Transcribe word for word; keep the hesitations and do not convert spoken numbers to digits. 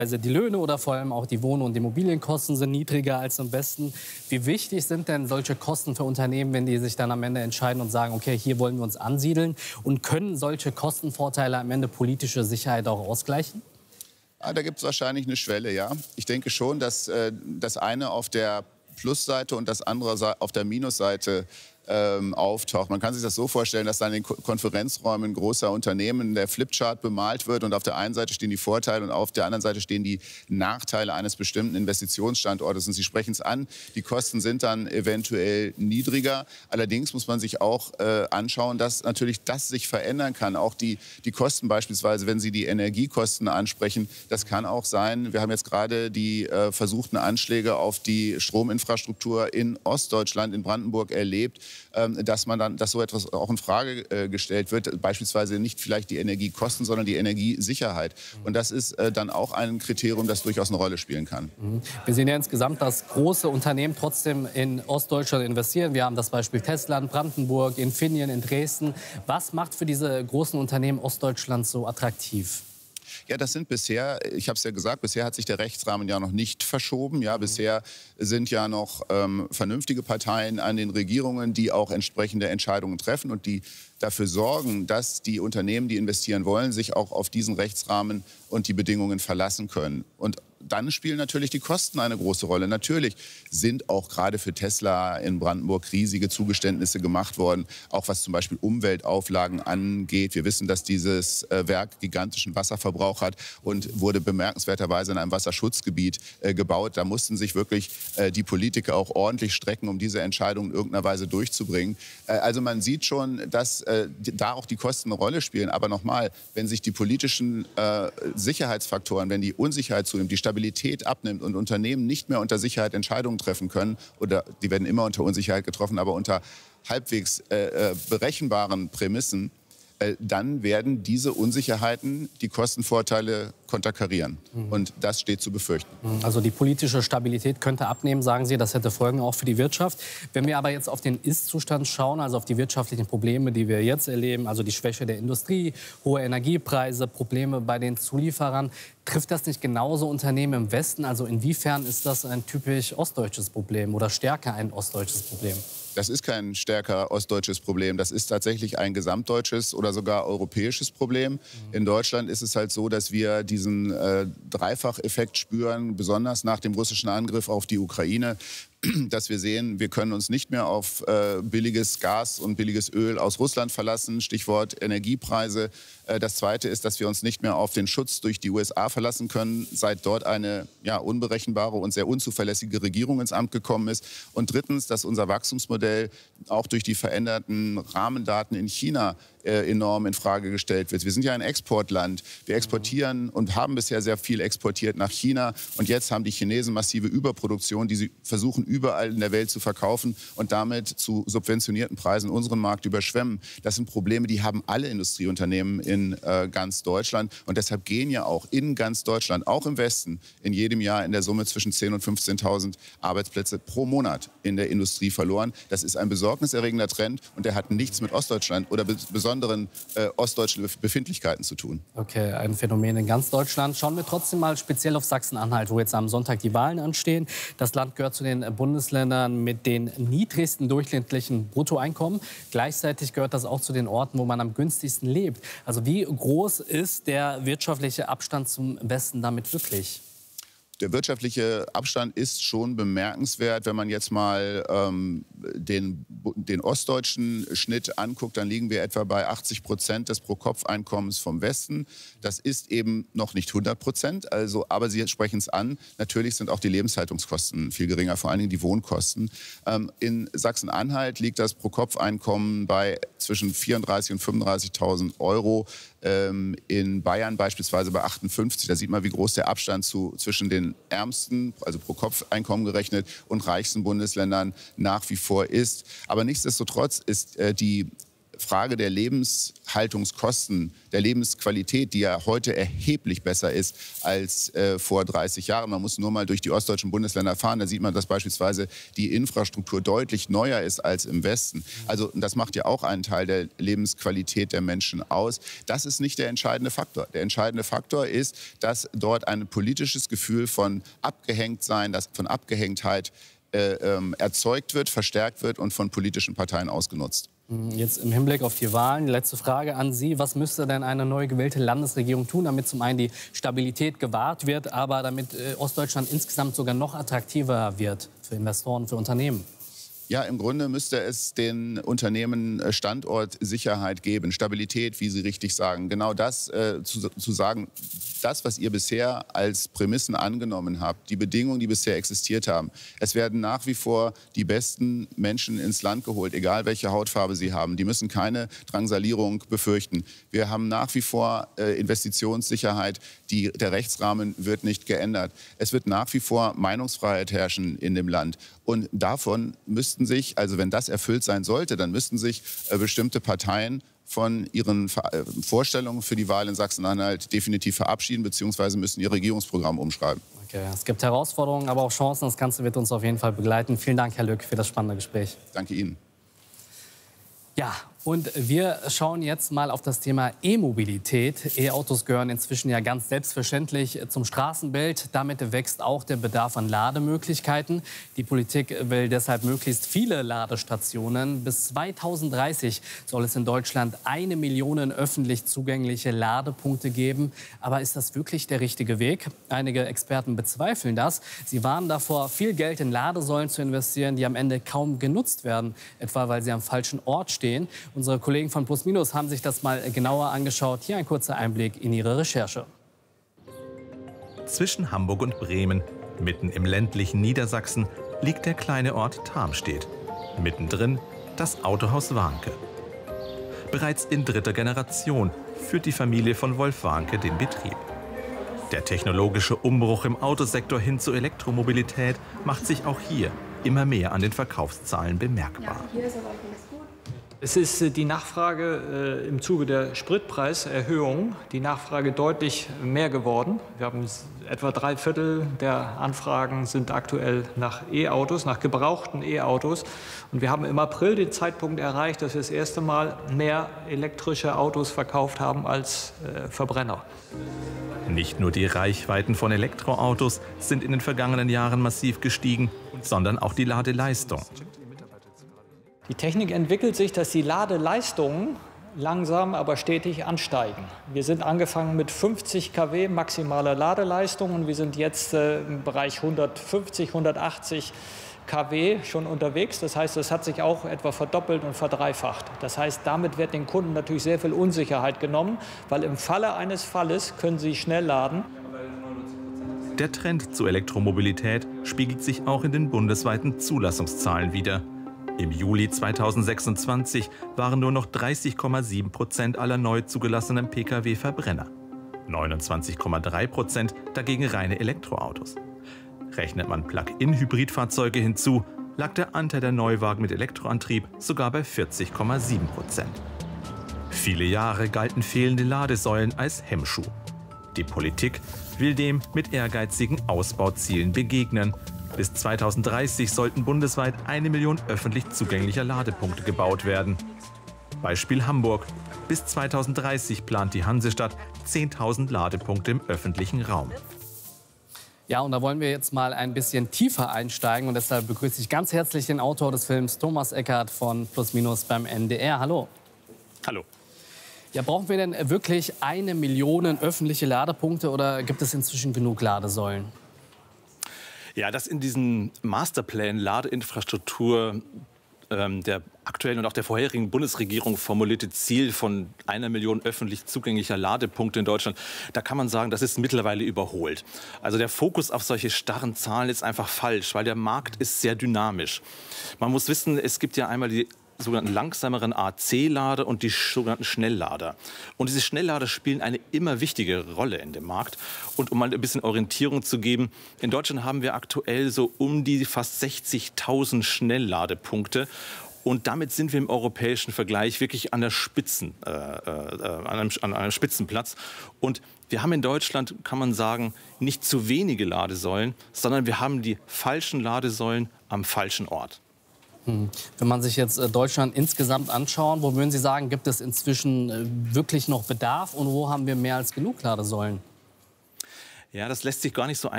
Also die Löhne oder vor allem auch die Wohn- und Immobilienkosten sind niedriger als im Westen. Wie wichtig sind denn solche Kosten für Unternehmen, wenn die sich dann am Ende entscheiden und sagen, okay, hier wollen wir uns ansiedeln? Und können solche Kostenvorteile am Ende politische Sicherheit auch ausgleichen? Ah, da gibt es wahrscheinlich eine Schwelle, ja. Ich denke schon, dass äh, das eine auf der Plusseite und das andere auf der Minusseite ähm, auftaucht. Man kann sich das so vorstellen, dass dann in den Konferenzräumen großer Unternehmen der Flipchart bemalt wird und auf der einen Seite stehen die Vorteile und auf der anderen Seite stehen die Nachteile eines bestimmten Investitionsstandortes. Und Sie sprechen es an, die Kosten sind dann eventuell niedriger. Allerdings muss man sich auch äh, anschauen, dass natürlich das sich verändern kann. Auch die, die Kosten beispielsweise, wenn Sie die Energiekosten ansprechen, das kann auch sein. Wir haben jetzt gerade die äh, versuchten Anschläge auf die Strominfrastruktur in Ostdeutschland, in Brandenburg erlebt, dass man dann, dass so etwas auch in Frage äh, gestellt wird, beispielsweise nicht vielleicht die Energiekosten, sondern die Energiesicherheit. Und das ist äh, dann auch ein Kriterium, das durchaus eine Rolle spielen kann. Wir sehen ja insgesamt, dass große Unternehmen trotzdem in Ostdeutschland investieren. Wir haben das Beispiel Tesla in Brandenburg, Infineon in Dresden. Was macht für diese großen Unternehmen Ostdeutschlands so attraktiv? Ja, das sind bisher, ich habe es ja gesagt, bisher hat sich der Rechtsrahmen ja noch nicht verschoben. Ja, mhm. Bisher sind ja noch ähm, vernünftige Parteien an den Regierungen, die auch entsprechende Entscheidungen treffen und die dafür sorgen, dass die Unternehmen, die investieren wollen, sich auch auf diesen Rechtsrahmen und die Bedingungen verlassen können. Und dann spielen natürlich die Kosten eine große Rolle. Natürlich sind auch gerade für Tesla in Brandenburg riesige Zugeständnisse gemacht worden, auch was zum Beispiel Umweltauflagen angeht. Wir wissen, dass dieses äh, Werk gigantischen Wasserverbrauch hat und wurde bemerkenswerterweise in einem Wasserschutzgebiet äh, gebaut. Da mussten sich wirklich äh, die Politiker auch ordentlich strecken, um diese Entscheidung in irgendeiner Weise durchzubringen. Äh, also man sieht schon, dass äh, da auch die Kosten eine Rolle spielen. Aber nochmal, wenn sich die politischen äh, Sicherheitsfaktoren, wenn die Unsicherheit zunimmt, die Stabilität abnimmt und Unternehmen nicht mehr unter Sicherheit Entscheidungen treffen können, oder die werden immer unter Unsicherheit getroffen, aber unter halbwegs äh, berechenbaren Prämissen, äh, dann werden diese Unsicherheiten die Kostenvorteile konterkarieren. Mhm. Und das steht zu befürchten. Also die politische Stabilität könnte abnehmen, sagen Sie. Das hätte Folgen auch für die Wirtschaft. Wenn wir aber jetzt auf den Ist-Zustand schauen, also auf die wirtschaftlichen Probleme, die wir jetzt erleben, also die Schwäche der Industrie, hohe Energiepreise, Probleme bei den Zulieferern, trifft das nicht genauso Unternehmen im Westen? Also inwiefern ist das ein typisch ostdeutsches Problem oder stärker ein ostdeutsches Problem? Das ist kein stärker ostdeutsches Problem. Das ist tatsächlich ein gesamtdeutsches oder sogar europäisches Problem. Mhm. In Deutschland ist es halt so, dass wir diesen äh, Dreifacheffekt spüren, besonders nach dem russischen Angriff auf die Ukraine, dass wir sehen, wir können uns nicht mehr auf äh, billiges Gas und billiges Öl aus Russland verlassen, Stichwort Energiepreise. Äh, das Zweite ist, dass wir uns nicht mehr auf den Schutz durch die U S A verlassen können, seit dort eine ja, unberechenbare und sehr unzuverlässige Regierung ins Amt gekommen ist. Und drittens, dass unser Wachstumsmodell auch durch die veränderten Rahmendaten in China äh, enorm in Frage gestellt wird. Wir sind ja ein Exportland. Wir exportieren und haben bisher sehr viel exportiert nach China. Und jetzt haben die Chinesen massive Überproduktion, die sie versuchen, überall in der Welt zu verkaufen und damit zu subventionierten Preisen unseren Markt überschwemmen. Das sind Probleme, die haben alle Industrieunternehmen in äh, ganz Deutschland. Und deshalb gehen ja auch in ganz Deutschland, auch im Westen, in jedem Jahr in der Summe zwischen zehntausend und fünfzehntausend Arbeitsplätze pro Monat in der Industrie verloren. Das ist ein besorgniserregender Trend und der hat nichts mit Ostdeutschland oder be besonderen äh, ostdeutschen Befindlichkeiten zu tun. Okay, ein Phänomen in ganz Deutschland. Schauen wir trotzdem mal speziell auf Sachsen-Anhalt, wo jetzt am Sonntag die Wahlen anstehen. Das Land gehört zu den Bundesländern mit den niedrigsten durchschnittlichen Bruttoeinkommen. Gleichzeitig gehört das auch zu den Orten, wo man am günstigsten lebt. Also wie groß ist der wirtschaftliche Abstand zum Westen damit wirklich? Der wirtschaftliche Abstand ist schon bemerkenswert. Wenn man jetzt mal ähm, den, den ostdeutschen Schnitt anguckt, dann liegen wir etwa bei achtzig Prozent des Pro-Kopf-Einkommens vom Westen. Das ist eben noch nicht hundert Prozent, also, aber Sie sprechen es an. Natürlich sind auch die Lebenshaltungskosten viel geringer, vor allen Dingen die Wohnkosten. Ähm, in Sachsen-Anhalt liegt das Pro-Kopf-Einkommen bei zwischen vierunddreißigtausend und fünfunddreißigtausend Euro. Ähm, in Bayern beispielsweise bei achtundfünfzig. Da sieht man, wie groß der Abstand zu, zwischen den ärmsten, also pro Kopf Einkommen gerechnet, und reichsten Bundesländern nach wie vor ist. Aber nichtsdestotrotz ist äh, die Frage der Lebenshaltungskosten, der Lebensqualität, die ja heute erheblich besser ist als äh, vor dreißig Jahren. Man muss nur mal durch die ostdeutschen Bundesländer fahren, da sieht man, dass beispielsweise die Infrastruktur deutlich neuer ist als im Westen. Also das macht ja auch einen Teil der Lebensqualität der Menschen aus. Das ist nicht der entscheidende Faktor. Der entscheidende Faktor ist, dass dort ein politisches Gefühl von Abgehängtsein, das von Abgehängtheit äh, ähm, erzeugt wird, verstärkt wird und von politischen Parteien ausgenutzt. Jetzt im Hinblick auf die Wahlen, letzte Frage an Sie. Was müsste denn eine neu gewählte Landesregierung tun, damit zum einen die Stabilität gewahrt wird, aber damit äh, Ostdeutschland insgesamt sogar noch attraktiver wird für Investoren, für Unternehmen? Ja, im Grunde müsste es den Unternehmen Standortsicherheit geben, Stabilität, wie Sie richtig sagen. Genau das äh, zu, zu sagen, das, was ihr bisher als Prämissen angenommen habt, die Bedingungen, die bisher existiert haben. Es werden nach wie vor die besten Menschen ins Land geholt, egal welche Hautfarbe sie haben. Die müssen keine Drangsalierung befürchten. Wir haben nach wie vor äh, Investitionssicherheit. Die, der Rechtsrahmen wird nicht geändert. Es wird nach wie vor Meinungsfreiheit herrschen in dem Land. Und davon müssten sich, also wenn das erfüllt sein sollte, dann müssten sich äh, bestimmte Parteien von ihren Ver- Vorstellungen für die Wahl in Sachsen-Anhalt definitiv verabschieden, beziehungsweise müssen ihr Regierungsprogramm umschreiben. Okay, es gibt Herausforderungen, aber auch Chancen. Das Ganze wird uns auf jeden Fall begleiten. Vielen Dank, Herr Lück, für das spannende Gespräch. Danke Ihnen. Ja, und wir schauen jetzt mal auf das Thema E-Mobilität. E-Autos gehören inzwischen ja ganz selbstverständlich zum Straßenbild. Damit wächst auch der Bedarf an Lademöglichkeiten. Die Politik will deshalb möglichst viele Ladestationen. Bis zweitausenddreißig soll es in Deutschland eine Million öffentlich zugängliche Ladepunkte geben. Aber ist das wirklich der richtige Weg? Einige Experten bezweifeln das. Sie warnen davor, viel Geld in Ladesäulen zu investieren, die am Ende kaum genutzt werden, etwa weil sie am falschen Ort stehen. Unsere Kollegen von Plus Minus haben sich das mal genauer angeschaut. Hier ein kurzer Einblick in ihre Recherche. Zwischen Hamburg und Bremen, mitten im ländlichen Niedersachsen, liegt der kleine Ort Tarmstedt. Mittendrin das Autohaus Warnke. Bereits in dritter Generation führt die Familie von Wolf Warnke den Betrieb. Der technologische Umbruch im Autosektor hin zur Elektromobilität macht sich auch hier immer mehr an den Verkaufszahlen bemerkbar. Ja, hier ist aber alles gut. Es ist die Nachfrage äh, im Zuge der Spritpreiserhöhung, die Nachfrage deutlich mehr geworden. Wir haben etwa drei Viertel der Anfragen sind aktuell nach E-Autos, nach gebrauchten E-Autos. Und wir haben im April den Zeitpunkt erreicht, dass wir das erste Mal mehr elektrische Autos verkauft haben als äh, Verbrenner. Nicht nur die Reichweiten von Elektroautos sind in den vergangenen Jahren massiv gestiegen, sondern auch die Ladeleistung. Die Technik entwickelt sich, dass die Ladeleistungen langsam, aber stetig ansteigen. Wir sind angefangen mit fünfzig Kilowatt maximaler Ladeleistung und wir sind jetzt äh, im Bereich hundertfünfzig, hundertachtzig Kilowatt schon unterwegs. Das heißt, das hat sich auch etwa verdoppelt und verdreifacht. Das heißt, damit wird den Kunden natürlich sehr viel Unsicherheit genommen, weil im Falle eines Falles können sie schnell laden. Der Trend zur Elektromobilität spiegelt sich auch in den bundesweiten Zulassungszahlen wider. Im Juli zweitausendsechsundzwanzig waren nur noch dreißig Komma sieben Prozent aller neu zugelassenen Pkw Verbrenner. neunundzwanzig Komma drei Prozent dagegen reine Elektroautos. Rechnet man Plug-in-Hybridfahrzeuge hinzu, lag der Anteil der Neuwagen mit Elektroantrieb sogar bei vierzig Komma sieben Prozent. Viele Jahre galten fehlende Ladesäulen als Hemmschuh. Die Politik will dem mit ehrgeizigen Ausbauzielen begegnen. Bis zweitausenddreißig sollten bundesweit eine Million öffentlich zugänglicher Ladepunkte gebaut werden. Beispiel Hamburg. Bis zweitausenddreißig plant die Hansestadt zehntausend Ladepunkte im öffentlichen Raum. Ja, und da wollen wir jetzt mal ein bisschen tiefer einsteigen. Und deshalb begrüße ich ganz herzlich den Autor des Films, Thomas Eckert von Plus Minus beim N D R. Hallo. Hallo. Ja, brauchen wir denn wirklich eine Million öffentliche Ladepunkte oder gibt es inzwischen genug Ladesäulen? Ja, das in diesem Masterplan Ladeinfrastruktur ähm, der aktuellen und auch der vorherigen Bundesregierung formulierte Ziel von einer Million öffentlich zugänglicher Ladepunkte in Deutschland, da kann man sagen, das ist mittlerweile überholt. Also der Fokus auf solche starren Zahlen ist einfach falsch, weil der Markt ist sehr dynamisch. Man muss wissen, es gibt ja einmal die sogenannten langsameren A C-Lader und die sogenannten Schnelllader. Und diese Schnelllader spielen eine immer wichtigere Rolle in dem Markt. Und um mal ein bisschen Orientierung zu geben, in Deutschland haben wir aktuell so um die fast sechzigtausend Schnellladepunkte. Und damit sind wir im europäischen Vergleich wirklich an der Spitzen, äh, äh, an, einem, an einem Spitzenplatz. Und wir haben in Deutschland, kann man sagen, nicht zu wenige Ladesäulen, sondern wir haben die falschen Ladesäulen am falschen Ort. Wenn man sich jetzt Deutschland insgesamt anschaut, wo würden Sie sagen, gibt es inzwischen wirklich noch Bedarf und wo haben wir mehr als genug Ladesäulen? Ja, das lässt sich gar nicht so einfach